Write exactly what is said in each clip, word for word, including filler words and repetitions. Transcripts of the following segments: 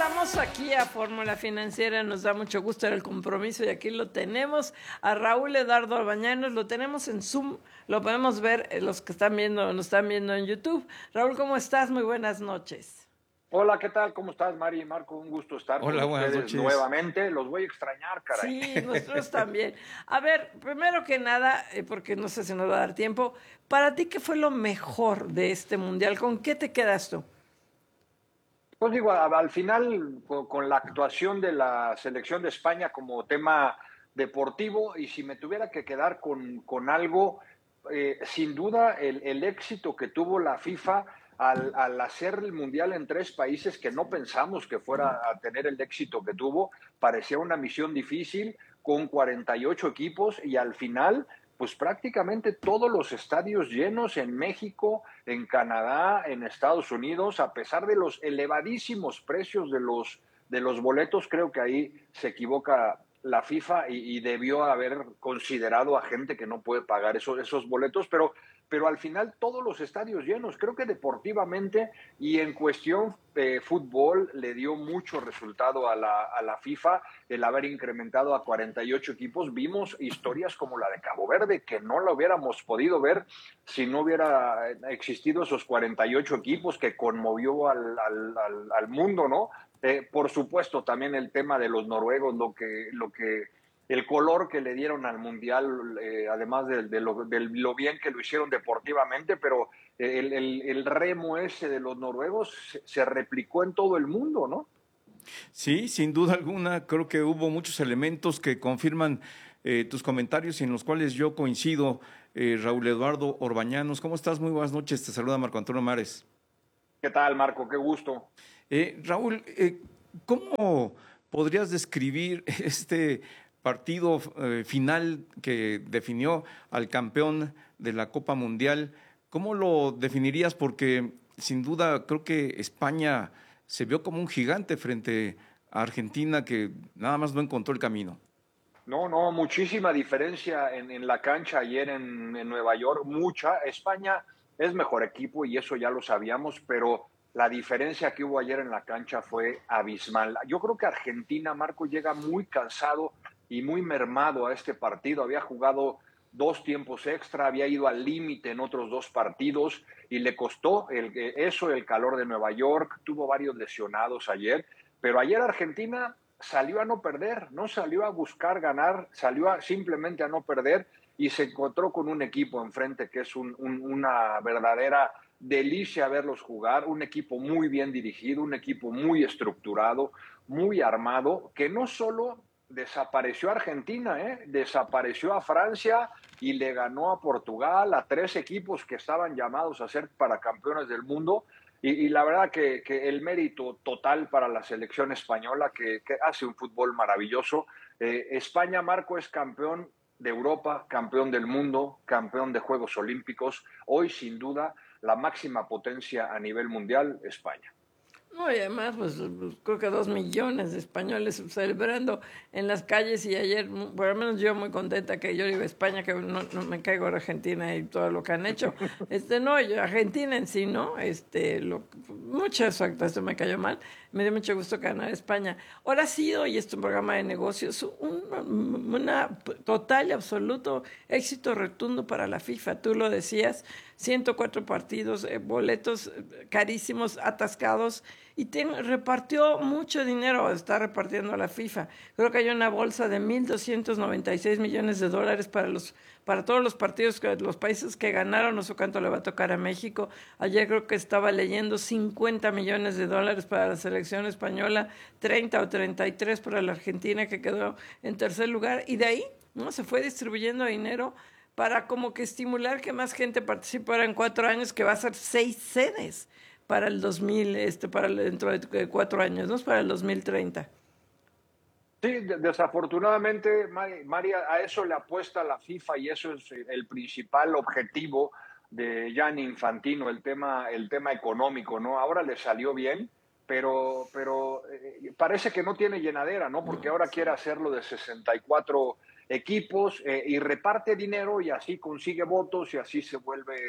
Regresamos aquí a Fórmula Financiera, nos da mucho gusto el compromiso y aquí lo tenemos a Raúl Eduardo Orbañanos, lo tenemos en Zoom, lo podemos ver eh, los que están viendo, nos están viendo en YouTube. Raúl, ¿cómo estás? Muy buenas noches. Hola, ¿qué tal? ¿Cómo estás, Mari y Marco? Un gusto estar Hola, con buenas ustedes noches. nuevamente. Los voy a extrañar, caray. Sí, nosotros también. A ver, primero que nada, eh, porque no sé si nos va a dar tiempo, para ti, ¿qué fue lo mejor de este Mundial? ¿Con qué te quedas tú? Pues digo, a- al final, con, con la actuación de la selección de España como tema deportivo, y si me tuviera que quedar con, con algo, eh, sin duda el, el éxito que tuvo la FIFA al, al hacer el Mundial en tres países que no pensamos que fuera a tener el éxito que tuvo, parecía una misión difícil, con cuarenta y ocho equipos, y al final pues prácticamente todos los estadios llenos en México, en Canadá, en Estados Unidos, a pesar de los elevadísimos precios de los, de los boletos, creo que ahí se equivoca la FIFA y, y debió haber considerado a gente que no puede pagar esos, esos boletos, pero, pero al final todos los estadios llenos, creo que deportivamente y en cuestión eh, fútbol le dio mucho resultado a la, a la FIFA el haber incrementado a cuarenta y ocho equipos. Vimos historias como la de Cabo Verde, que no la hubiéramos podido ver si no hubiera existido esos cuarenta y ocho equipos, que conmovió al, al, al, al mundo, ¿no? Eh, por supuesto, también el tema de los noruegos, lo que, lo que, el color que le dieron al Mundial, eh, además de, de, lo, de, lo, bien que lo hicieron deportivamente, pero el, el, el remo ese de los noruegos se, se replicó en todo el mundo, ¿no? Sí, sin duda alguna, creo que hubo muchos elementos que confirman eh, tus comentarios y en los cuales yo coincido. Eh, Raúl Eduardo Orbañanos, ¿cómo estás? Muy buenas noches, te saluda Marco Antonio Mares. ¿Qué tal, Marco? Qué gusto. Eh, Raúl, eh, ¿cómo podrías describir este partido eh, final que definió al campeón de la Copa Mundial? ¿Cómo lo definirías? Porque sin duda creo que España se vio como un gigante frente a Argentina que nada más no encontró el camino. No, no, muchísima diferencia en, en la cancha ayer en, en Nueva York, mucha. España es mejor equipo y eso ya lo sabíamos, pero la diferencia que hubo ayer en la cancha fue abismal. Yo creo que Argentina, Marco, llega muy cansado y muy mermado a este partido. Había jugado dos tiempos extra, había ido al límite en otros dos partidos y le costó el, eso, el calor de Nueva York. Tuvo varios lesionados ayer, pero ayer Argentina salió a no perder, no salió a buscar ganar, salió a, simplemente a no perder y se encontró con un equipo enfrente que es un, un, una verdadera delicia verlos jugar, un equipo muy bien dirigido, un equipo muy estructurado, muy armado, que no solo desapareció a Argentina, ¿eh? desapareció a Francia y le ganó a Portugal, a tres equipos que estaban llamados a ser para campeones del mundo. Y, y la verdad que, que el mérito total para la selección española, que, que hace un fútbol maravilloso. Eh, España, Marco, es campeón de Europa, campeón del mundo, campeón de Juegos Olímpicos. Hoy, sin duda, la máxima potencia a nivel mundial, España. No, y además, pues creo que dos millones de españoles celebrando en las calles y ayer, por lo menos yo muy contenta que yo digo España, que no, no me caigo en Argentina y todo lo que han hecho. Este, no, yo, Argentina en sí, ¿no? Este, lo, muchas actas me cayó mal. Me dio mucho gusto ganar España. Ahora ha sido, y este es un programa de negocios, un una total y absoluto éxito rotundo para la FIFA. Tú lo decías, ciento cuatro partidos, eh, boletos carísimos, atascados, y te, repartió mucho dinero, está repartiendo la FIFA. Creo que hay una bolsa de mil doscientos noventa y seis millones de dólares para los para todos los partidos, que los países que ganaron, no sé cuánto le va a tocar a México. Ayer creo que estaba leyendo cincuenta millones de dólares para la selección española, treinta o treinta y tres para la Argentina, que quedó en tercer lugar, y de ahí no se fue distribuyendo dinero para como que estimular que más gente participara en cuatro años, que va a ser seis sedes para el dos mil, este, para el, dentro de cuatro años, ¿no? Para el dos mil treinta. Sí, desafortunadamente, María, a eso le apuesta la FIFA y eso es el principal objetivo de Gianni Infantino, el tema, el tema económico, ¿no? Ahora le salió bien, pero, pero eh, parece que no tiene llenadera, ¿no? Porque ahora quiere hacerlo de sesenta y cuatro equipos eh, y reparte dinero y así consigue votos y así se vuelve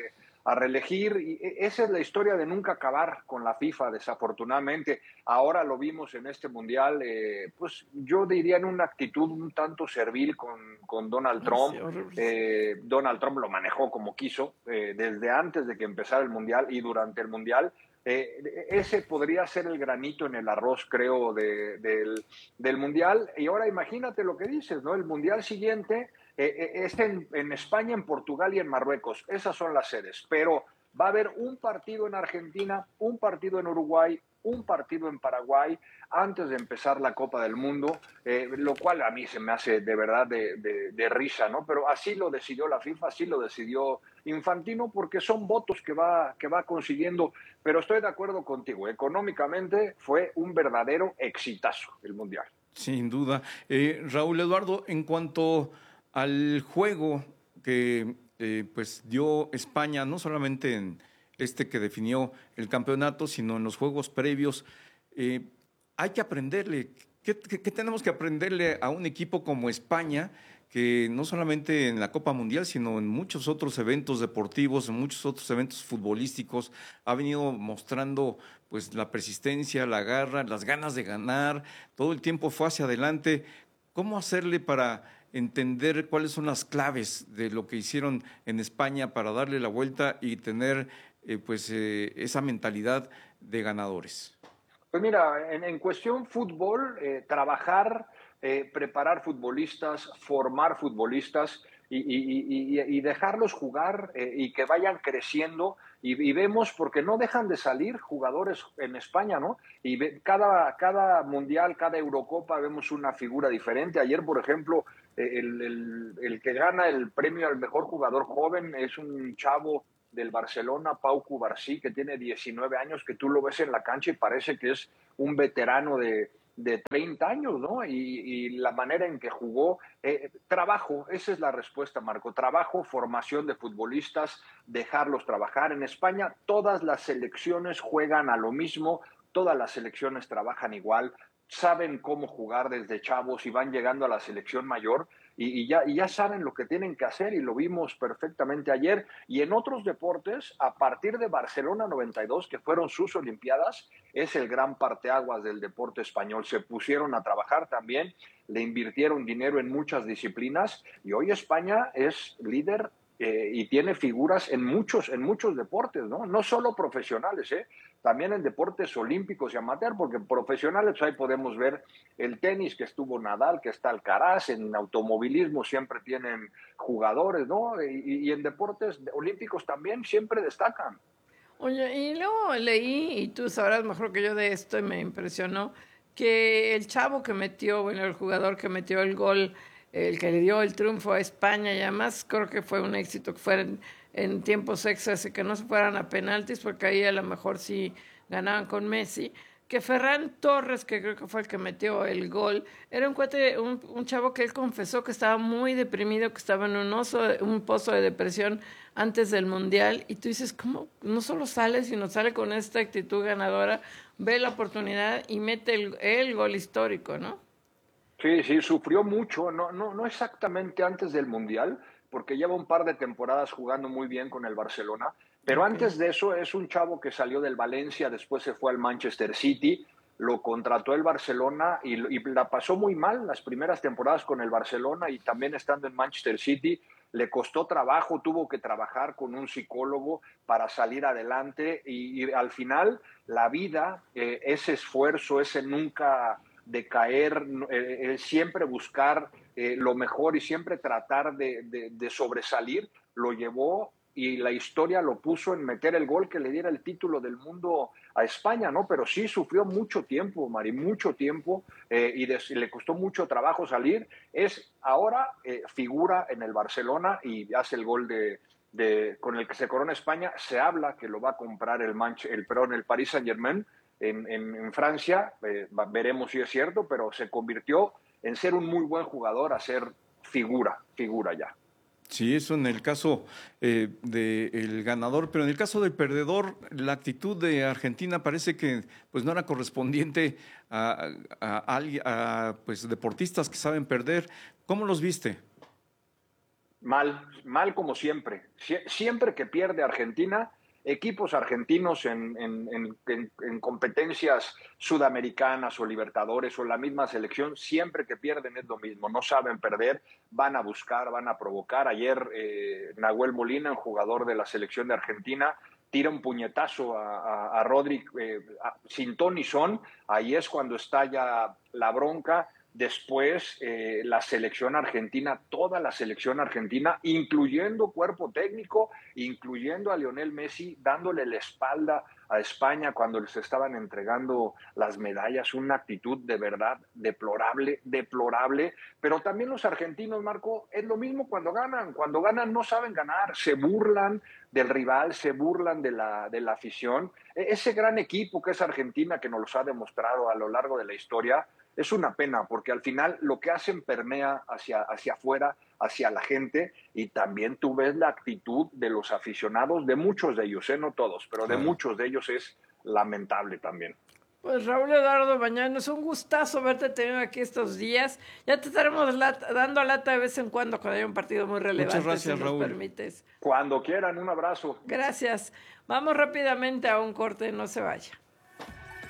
a reelegir. Y esa es la historia de nunca acabar con la FIFA, desafortunadamente. Ahora lo vimos en este Mundial, eh, pues yo diría en una actitud un tanto servil con, con Donald Ay, Trump. sí, horrible. Eh, Donald Trump lo manejó como quiso, eh, desde antes de que empezara el Mundial y durante el Mundial. Eh, ese podría ser el granito en el arroz, creo, de, del, del Mundial. Y ahora imagínate lo que dices, ¿no? El Mundial siguiente eh, es en, en España, en Portugal y en Marruecos. Esas son las sedes. Pero va a haber un partido en Argentina, un partido en Uruguay, un partido en Paraguay antes de empezar la Copa del Mundo, eh, lo cual a mí se me hace de verdad de, de, de risa, ¿no? Pero así lo decidió la FIFA, así lo decidió Infantino, porque son votos que va, que va consiguiendo. Pero estoy de acuerdo contigo, económicamente fue un verdadero exitazo el Mundial. Sin duda. Eh, Raúl Eduardo, en cuanto al juego que eh, pues dio España, no solamente en este que definió el campeonato, sino en los juegos previos, eh, hay que aprenderle. ¿Qué, qué, ¿Qué tenemos que aprenderle a un equipo como España, que no solamente en la Copa Mundial, sino en muchos otros eventos deportivos, en muchos otros eventos futbolísticos, ha venido mostrando pues la persistencia, la garra, las ganas de ganar, todo el tiempo fue hacia adelante? ¿Cómo hacerle para entender cuáles son las claves de lo que hicieron en España para darle la vuelta y tener eh, pues eh, esa mentalidad de ganadores? Pues mira, en, en cuestión fútbol, eh, trabajar, eh, preparar futbolistas, formar futbolistas y, y, y, y dejarlos jugar eh, y que vayan creciendo. Y, y vemos, porque no dejan de salir jugadores en España, ¿no? Y ve, cada, cada mundial, cada Eurocopa vemos una figura diferente. Ayer, por ejemplo, el, el, el que gana el premio al mejor jugador joven es un chavo del Barcelona, Pau Cubarsí, que tiene diecinueve años, que tú lo ves en la cancha y parece que es un veterano de, de treinta años, ¿no? Y, y la manera en que jugó, eh, trabajo, esa es la respuesta, Marco, trabajo, formación de futbolistas, dejarlos trabajar. En España todas las selecciones juegan a lo mismo, todas las selecciones trabajan igual, saben cómo jugar desde chavos y van llegando a la selección mayor y, y, ya, y ya saben lo que tienen que hacer, y lo vimos perfectamente ayer. Y en otros deportes, a partir de Barcelona noventa y dos, que fueron sus Olimpiadas, es el gran parteaguas del deporte español. Se pusieron a trabajar también, le invirtieron dinero en muchas disciplinas y hoy España es líder eh, y tiene figuras en muchos, en muchos deportes, ¿no? No solo profesionales, ¿eh? También en deportes olímpicos y amateur, porque profesionales pues ahí podemos ver el tenis, que estuvo Nadal, que está Alcaraz, en automovilismo siempre tienen jugadores, ¿no? Y, y en deportes olímpicos también siempre destacan. Oye, y luego leí, y tú sabrás mejor que yo de esto, y me impresionó, que el chavo que metió, bueno, el jugador que metió el gol, el que le dio el triunfo a España, y además creo que fue un éxito que fueran en tiempos extras y que no se fueran a penaltis, porque ahí a lo mejor sí ganaban con Messi, que Ferran Torres, que creo que fue el que metió el gol, era un cuate, un, un chavo que él confesó que estaba muy deprimido, que estaba en un, oso, un pozo de depresión antes del Mundial, y tú dices, ¿cómo? No solo sale, sino sale con esta actitud ganadora, ve la oportunidad y mete el, el gol histórico, ¿no? Sí, sí, sufrió mucho, no, no, no exactamente antes del Mundial, porque lleva un par de temporadas jugando muy bien con el Barcelona, pero okay. Antes de eso es un chavo que salió del Valencia, después se fue al Manchester City, lo contrató el Barcelona y, y la pasó muy mal las primeras temporadas con el Barcelona, y también estando en Manchester City le costó trabajo, tuvo que trabajar con un psicólogo para salir adelante, y, y al final la vida, eh, ese esfuerzo, ese nunca de caer, eh, siempre buscar eh, lo mejor y siempre tratar de, de, de sobresalir, lo llevó, y la historia lo puso en meter el gol que le diera el título del mundo a España, ¿no? Pero sí sufrió mucho tiempo, Mari, mucho tiempo, eh, y, de, y le costó mucho trabajo salir. Es ahora eh, figura en el Barcelona y hace el gol de, de, con el que se corona España. Se habla que lo va a comprar el, Manche, el, perdón, el Paris Saint-Germain, En, en, en Francia, eh, veremos si es cierto, pero se convirtió en ser un muy buen jugador a ser figura, figura ya. Sí, eso en el caso eh, del ganador, pero en el caso del perdedor, la actitud de Argentina parece que pues no era correspondiente a, a, a, a pues, deportistas que saben perder. ¿Cómo los viste? Mal, mal como siempre. Sie siempre que pierde Argentina, equipos argentinos en, en, en, en, en competencias sudamericanas o libertadores o la misma selección, siempre que pierden es lo mismo, no saben perder, van a buscar, van a provocar. Ayer eh, Nahuel Molina, el jugador de la selección de Argentina, tira un puñetazo a, a, a Rodri eh, a, sin ton ni son, ahí es cuando estalla la bronca. Después, eh, la selección argentina, toda la selección argentina, incluyendo cuerpo técnico, incluyendo a Lionel Messi, dándole la espalda a España cuando les estaban entregando las medallas, una actitud de verdad deplorable, deplorable. Pero también los argentinos, Marco, es lo mismo cuando ganan. Cuando ganan no saben ganar, se burlan del rival, se burlan de la, de la afición. Ese gran equipo que es Argentina, que nos los ha demostrado a lo largo de la historia, es una pena, porque al final lo que hacen permea hacia, hacia afuera, hacia la gente, y también tú ves la actitud de los aficionados, de muchos de ellos, ¿eh? No todos, pero de muchos de ellos es lamentable también. Pues Raúl Eduardo Bañano, es un gustazo verte tenido aquí estos días. Ya te estaremos lata, dando lata de vez en cuando cuando haya un partido muy relevante. Muchas gracias, si Raúl. nos permites. Cuando quieran, un abrazo. Gracias. Vamos rápidamente a un corte, no se vaya.